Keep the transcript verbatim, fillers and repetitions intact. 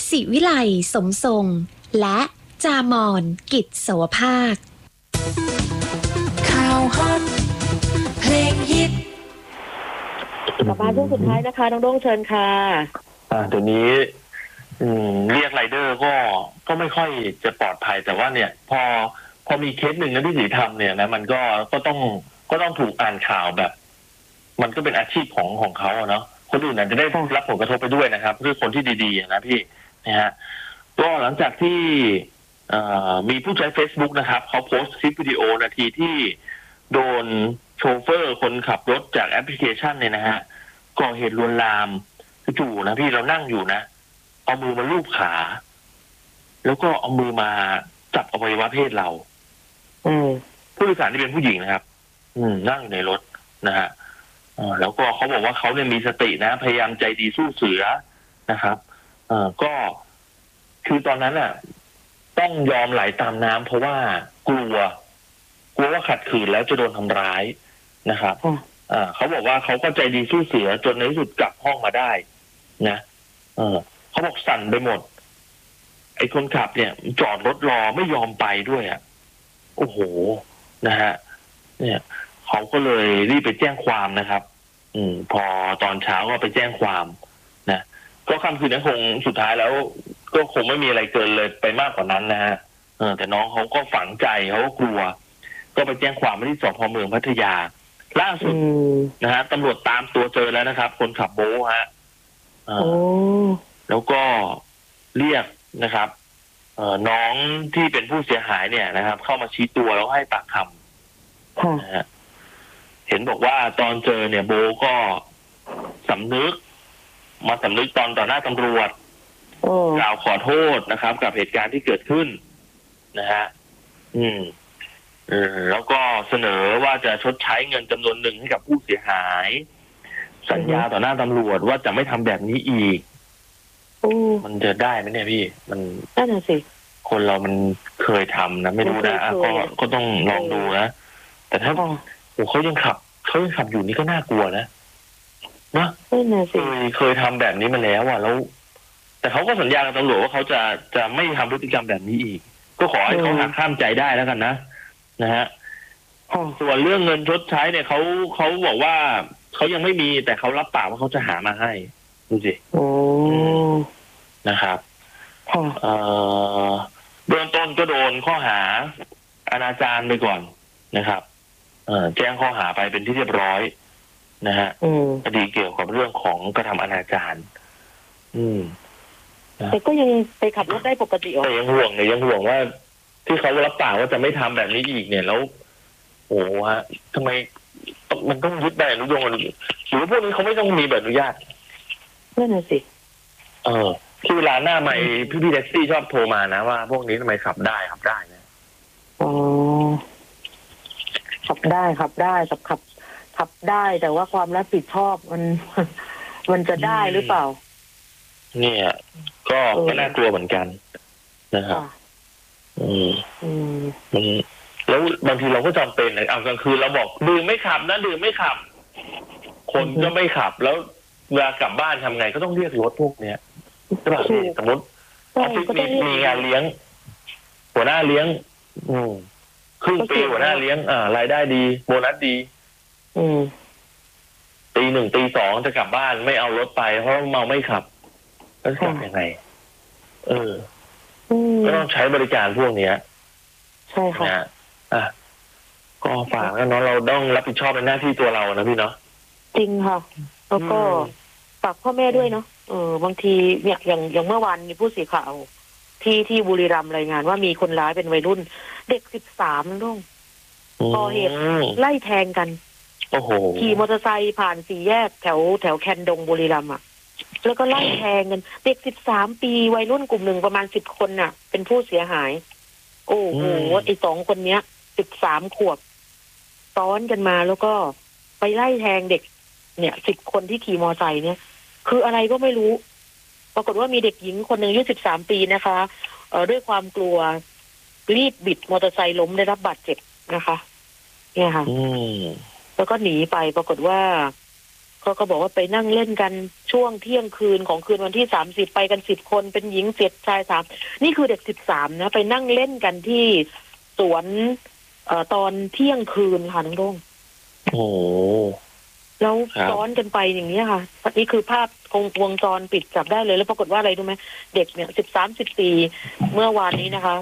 ศิวิไลสมทรงและจามอนกิจโสภาคข่าวฮอตเพลงฮิตกลับมาช่วงสุดท้ายนะคะน้องโด่งเชิญค่ะอ่าเดี๋ยวนี้อืมเรียกไรเดอร์ก็ก็ไม่ค่อยจะปลอดภัยแต่ว่าเนี่ย พอพอมีเคสหนึ่งนะที่สีทำเนี่ยนะมันก็ก็ต้องก็ต้องถูกอ่านข่าวแบบ มันก็เป็นอาชีพของของเขาเนาะคนอื่นอาจจะได้รับผลกระทบไปด้วยนะครับคือคนที่ดีๆนะพี่นะฮะก็หลังจากที่มีผู้ใช้ Facebook นะครับเขาโพสต์คลิปวิดีโอนาทีที่โดนโชเฟอร์คนขับรถจากแอปพลิเคชันเนี่ยนะฮะก่อเหตุลวนลามจู่ๆนะพี่เรานั่งอยู่นะเอามือมาลูบขาแล้วก็เอามือมาจับอวัยวะเพศเราอืมผู้โดยสารที่เป็นผู้หญิงนะครับ อืมนั่งอยู่ในรถนะฮะอ่าแล้วก็เขาบอกว่าเขาเนี่ยมีสตินะพยายามใจดีสู้เสือนะครับเอ่อก็คือตอนนั้นอ่ะต้องยอมไหลตามน้ำเพราะว่ากลัวกลัวว่าขัดขืนแล้วจะโดนทำร้ายนะครับอ่าเขาบอกว่าเขาก็ใจดีสู้เสือจนในที่สุดกลับห้องมาได้นะเออเขาบอกสั่นไปหมดไอ้คนขับเนี่ยจอดรถรอไม่ยอมไปด้วยอ่ะโอ้โหนะฮะเนี่ยเขาก็เลยรีบไปแจ้งความนะครับ อืมพอตอนเช้าก็ไปแจ้งความนะก็ค่ำคืนนั้นคงสุดท้ายแล้วก็คงไม่มีอะไรเกินเลยไปมากกว่านั้นนะฮะเออแต่น้องเขาก็ฝังใจเขาก็กลัวก็ไปแจ้งความที่สพเมืองพัทยาล่าสุดนะฮะตำรวจตามตัวเจอแล้วนะครับคนขับโบ๊ทฮะเออแล้วก็เรียกนะครับเอ่อน้องที่เป็นผู้เสียหายเนี่ยนะครับ เข้ามาชี้ตัวแล้วให้ปากคำนะฮะเห็นบอกว่าตอนเจอเนี่ยโบก็สำนึกมาสำนึกตอนต่อหน้าตำรวจกล่าวขอโทษนะครับกับเหตุการณ์ที่เกิดขึ้นนะฮะอืมเออแล้วก็เสนอว่าจะชดใช้เงินจำนวนหนึ่งให้กับผู้เสียหายสัญญาต่อหน้าตำรวจว่าจะไม่ทำแบบนี้อีกมันจะได้ไหมเนี่ยพี่มันนั่นน่ะสิคนเรามันเคยทำนะไม่รู้นะก็ก็ต้องลองดูนะแต่ถ้าโอ้เขายังขับเขายังขับอยู่นี่ก็น่ากลัวนะนะเคยเคยทำแบบนี้มาแล้วอ่ะแล้วแต่เขาก็สัญญากับตำรวจว่าเขาจะจะไม่ทำพฤติกรรมแบบนี้อีกก็ขอให้เขาหักข้ามใจได้แล้วกันนะนะฮะส่วนเรื่องเงินชดใช้เนี่ยเขาเขาบอกว่าเขายังไม่มีแต่เขารับปากว่าเขาจะหามาให้ดูสิโอ้นะครับเอ่อเบื้องต้นก็โดนข้อหาอนาจารไปก่อนนะครับเอ่อแจ้งข้อหาไปเป็นที่เรียบร้อยนะฮะคดีเกี่ยวกับเรื่องของกระทำอนาจารอืมแต่ก็ยังไปขับรถได้ปกติแต่ยังห่วงเนี่ยยังห่วงว่าที่เขารับปากว่าจะไม่ทำแบบนี้อีกเนี่ยแล้วโอ้ฮะทำไมมันต้องยึดใบอนุญาตหรือว่าพวกนี้เขาไม่ต้องมีใบอนุญาตนั่นน่ะสิเออที่เวลาหน้าใหม่พี่พี่แท็กซี่ชอบโทรมานะว่าพวกนี้ทำไมขับได้ขับได้นะอ๋อขับได้ขับได้ขับขับขับได้แต่ว่าความรับผิดชอบมันมันจะได้หรือเปล่าเนี่ยก็ก็น่ากลัวเหมือนกันนะครับอืมอืมมันแล้วบางทีเราก็จำเป็นเลยเอากลางคืนเราบอกดื่มไม่ขับนะดื่มไม่ขับคนก็ไม่ขับแล้วเวลากลับบ้านทำไงก็ต้องเรียกรถพวกเนี้ยใช่ป่ะพี่สมมติออฟฟิศมีมีงานเลี้ยงหัวหน้าเลี้ยงอืมครึ่งปีหัวหน้าเลี้ยงอ่ารายได้ดีโบนัสดีอืมตีหนึ่งตีสองจะกลับบ้านไม่เอารถไปเพราะเมาไม่ขับแล้วจะกลับยังไงเออก็ต้องใช้บริการพวกเนี้ยใช่ค่ะอ่ะก็ฝากแล้วเนาะเราต้องรับผิดชอบในหน้าที่ตัวเรานะพี่เนาะจริงค่ะแล้วก็ฝากพ่อแม่ด้วยเนาะเออบางทีเนี่ยอย่างอย่างเมื่อวานมีผู้สื่อข่าวที่ที่บุรีรัมย์รายงานว่ามีคนร้ายเป็นวัยรุ่นเด็กสิบสามน้องก่อเหตุไล่แทงกันโอ้โหขี่มอเตอร์ไซค์ผ่านสี่แยกแถวแถวแคนดงบุรีรัมย์อ่ะแล้วก็ไล่แทงกันเด็กสิบสามปีวัยรุ่นกลุ่มหนึ่งประมาณสิบคนน่ะเป็นผู้เสียหายโอ้โหไอ้สองคนเนี้ยสิบสามขวบซ้อนกันมาแล้วก็ไปไล่แทงเด็กเนี่ยสิบคนที่ขี่มอเตอร์ไซค์เนี่ยคืออะไรก็ไม่รู้ปรากฏว่ามีเด็กหญิงคนหนึ่งอายุสิบสามปีนะคะเอ่อด้วยความกลัวรีบบิดมอเตอร์ไซค์ล้มได้รับบาดเจ็บนะคะเนี่ยค่ะแล้วก็หนีไปปรากฏว่าเขาก็บอกว่าไปนั่งเล่นกันช่วงเที่ยงคืนของคืนวันที่สามสิบไปกันสิบคนเป็นหญิงเจ็ดชายสามนี่คือเด็กสิบสามนะไปนั่งเล่นกันที่สวนเอ่อตอนเที่ยงคืนค่ะน้องโด่งโอ้แล้วครับซ้อนกันไปอย่างนี้ยค่ะนี่คือภาพวงวงจรปิดจับได้เลยแล้วปรากฏว่าอะไรรู้ไหมเด็กเนี่ยสิบสามสิบสี่เมื่อวานนี้นะคะ